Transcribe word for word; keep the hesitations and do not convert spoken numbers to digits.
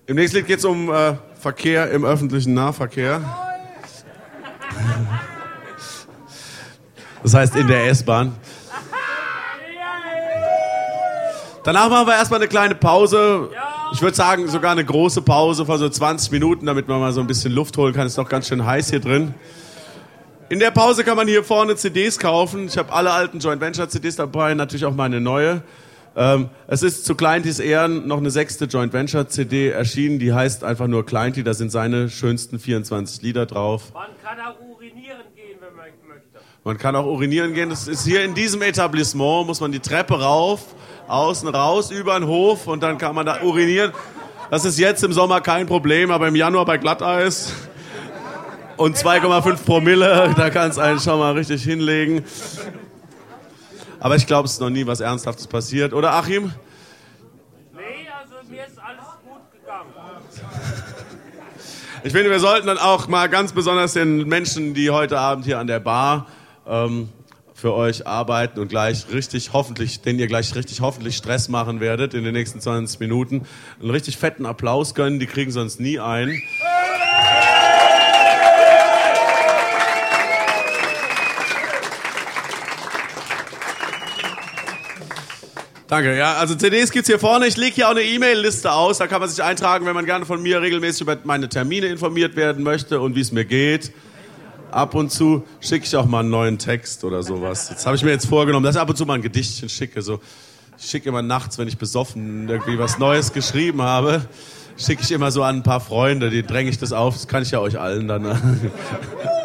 Im nächsten Lied geht es um äh, Verkehr im öffentlichen Nahverkehr. Das heißt in der S-Bahn. Danach machen wir erstmal eine kleine Pause. Ich würde sagen, sogar eine große Pause von so zwanzig Minuten, damit man mal so ein bisschen Luft holen kann. Ist doch ganz schön heiß hier drin. In der Pause kann man hier vorne C Ds kaufen. Ich habe alle alten Joint Venture C Ds dabei, natürlich auch meine neue. Ähm, es ist zu Kleintis Ehren noch eine sechste Joint Venture C D erschienen, die heißt einfach nur Kleinti, da sind seine schönsten vierundzwanzig Lieder drauf. Man kann auch urinieren gehen, wenn man möchte. Man kann auch urinieren gehen, das ist hier in diesem Etablissement, muss man die Treppe rauf, außen raus, über den Hof und dann kann man da urinieren. Das ist jetzt im Sommer kein Problem, aber im Januar bei Glatteis und zwei Komma fünf Promille, da kann es einen schon mal richtig hinlegen. Aber ich glaube, es ist noch nie was Ernsthaftes passiert. Oder, Achim? Nee, also mir ist alles gut gegangen. Ich finde, wir sollten dann auch mal ganz besonders den Menschen, die heute Abend hier an der Bar ähm, für euch arbeiten und gleich richtig, hoffentlich, denen ihr gleich richtig hoffentlich Stress machen werdet in den nächsten zwanzig Minuten, einen richtig fetten Applaus gönnen. Die kriegen sonst nie einen. Danke, ja, also C Ds gibt's hier vorne. Ich lege hier auch eine E-Mail-Liste aus, da kann man sich eintragen, wenn man gerne von mir regelmäßig über meine Termine informiert werden möchte und wie es mir geht. Ab und zu schicke ich auch mal einen neuen Text oder sowas. Das habe ich mir jetzt vorgenommen, dass ich ab und zu mal ein Gedichtchen schicke. So, ich schicke immer nachts, wenn ich besoffen irgendwie was Neues geschrieben habe, schicke ich immer so an ein paar Freunde, die dränge ich das auf. Das kann ich ja euch allen dann.